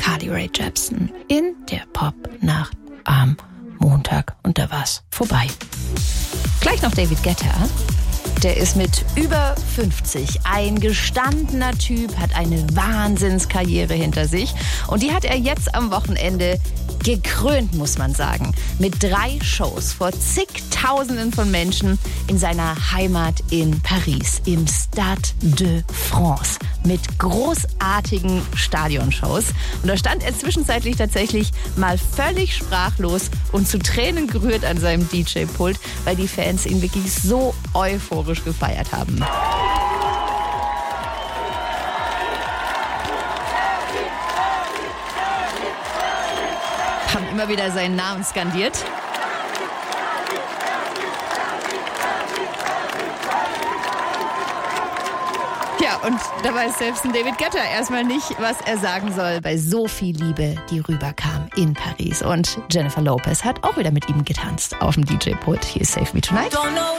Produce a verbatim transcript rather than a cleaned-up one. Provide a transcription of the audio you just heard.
Carly Rae Jepsen in der Popnacht am Montag. Und da war's vorbei. Gleich noch David Guetta. Der ist mit über fünfzig ein gestandener Typ, hat eine Wahnsinnskarriere hinter sich. Und die hat er jetzt am Wochenende gekrönt, muss man sagen. Mit drei Shows vor zigtausenden von Menschen in seiner Heimat in Paris, im Stade de France. Mit großartigen Stadionshows. Und da stand er zwischenzeitlich tatsächlich mal völlig sprachlos und zu Tränen gerührt an seinem D J-Pult, weil die Fans ihn wirklich so euphorisch gefeiert haben. Haben immer wieder seinen Namen skandiert. Ja, und da weiß selbst ein David Guetta erstmal nicht, was er sagen soll bei so viel Liebe, die rüberkam in Paris. Und Jennifer Lopez hat auch wieder mit ihm getanzt auf dem D J-Pult. Hier ist Save Me Tonight.